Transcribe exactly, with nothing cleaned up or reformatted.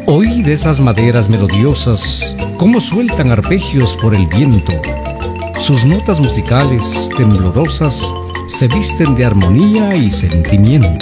Oíd esas maderas melodiosas, cómo sueltan arpegios por el viento. Sus notas musicales, temblorosas, se visten de armonía y sentimiento.